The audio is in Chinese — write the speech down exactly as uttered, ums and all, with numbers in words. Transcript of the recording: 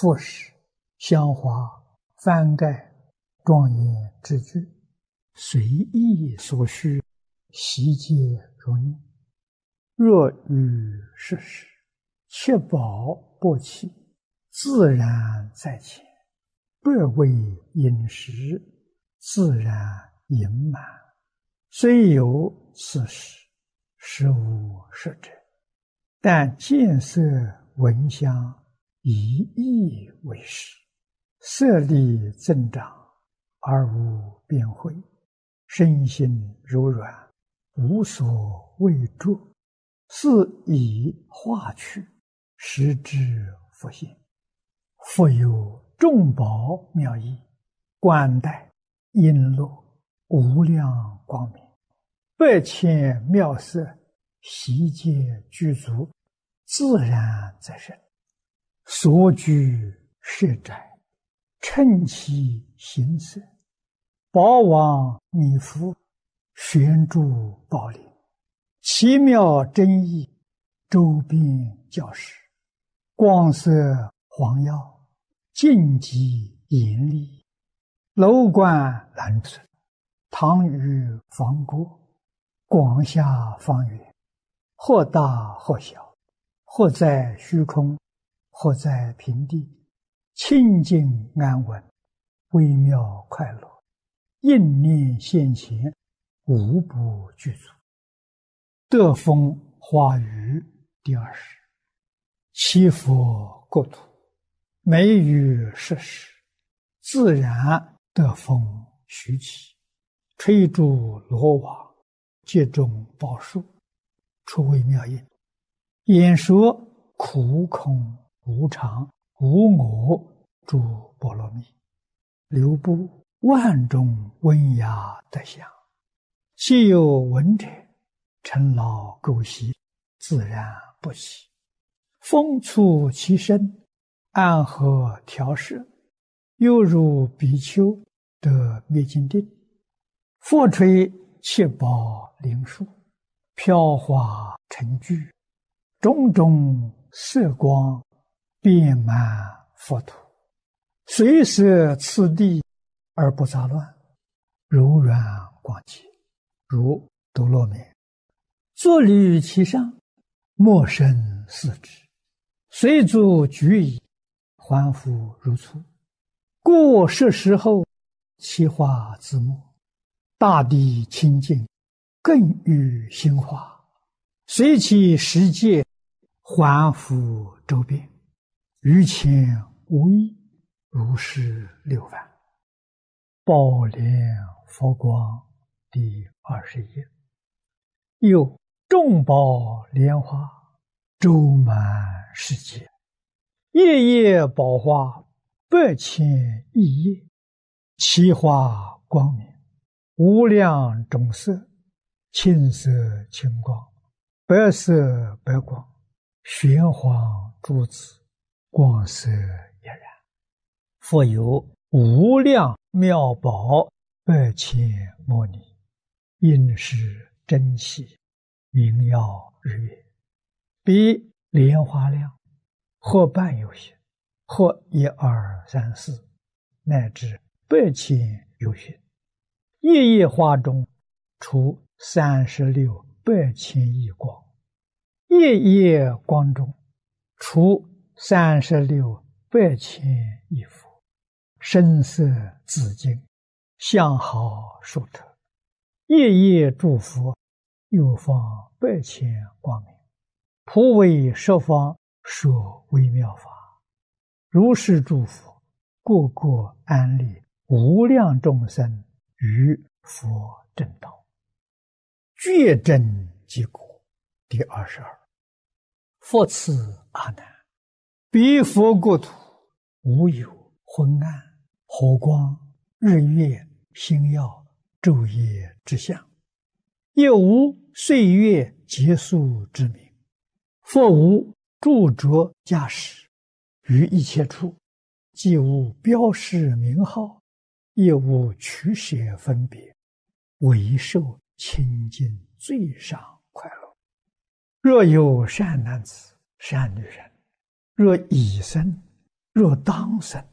复饰、香花、翻盖、庄严之具，随意所需，悉皆如念。若遇世事，切保不起，自然在前，不为饮食，自然盈满。虽有此事，实无实者，但见色闻香，一意为实，色力增长，而无变慧，身心柔软，无所畏著，是以化去，实之复现。复有众宝妙义，冠带璎珞，无量光明，百千妙色，悉皆具足，自然在身。所居舍宅，称其形色，宝王弥覆，悬诸宝林，奇妙真意，周边教室，光色黄耀，净极严厉，楼观蓝色，堂宇方过，广厦方圆，或大或小，或在虚空，或在平地，清净安稳，微妙快乐，应念现前，无不具足。德风华语第二十。七佛国土，美于世事，自然德风徐起，吹诸罗网，接种宝树，出微妙音，演说苦空无常无我诸波罗蜜，流布万种温雅德相，既有闻者，尘劳垢习，自然不起。风促其身，安和调摄，犹如比丘得灭尽定。复吹七宝灵树，飘华成聚，种种色光，遍满佛土，随摄次第而不杂乱，柔软广洁，如多罗面。坐履其上，莫生四肢，随足举矣，还复如初。故是时候，其化自没，大地清净，更欲兴化，随其世界，还复周遍，于前无异，如是六万。宝莲佛光第二十页。又众宝莲花，周满世界，夜夜宝花，百千亿叶，其花光明，无量种色，青色青光，白色白光，玄黄珠子，光色俨然。复有无量妙宝，百千摩尼，应是真气，明耀日月，比莲花量，或半有些，或一二三四，乃至百千有些。夜夜花中出三十六百千亿光，夜夜光中出三十六百千亿佛，声色自净，相好殊特。夜夜诸佛，又放百千光明，普为十方说微妙法。如是诸佛，个个安立无量众生于佛正道，觉真即果。第二十二。复次阿难，彼佛国土，无有昏暗、火光、日月、星耀、昼夜之相，也无岁月结束之名，复无著着驾驶，于一切处，既无标示名号，也无取舍分别，唯受清净最上快乐。若有善男子、善女人，若已生若当生